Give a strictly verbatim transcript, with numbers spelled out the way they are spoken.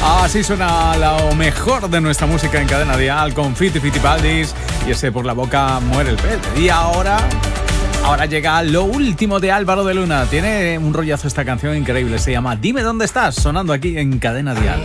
Así suena lo mejor de nuestra música en Cadena Dial con Fiti Fitipaldis y ese Por la boca muere el pez. Y ahora, ahora llega lo último de Álvaro de Luna. Tiene un rollazo esta canción increíble, se llama Dime dónde estás, sonando aquí en Cadena Dial.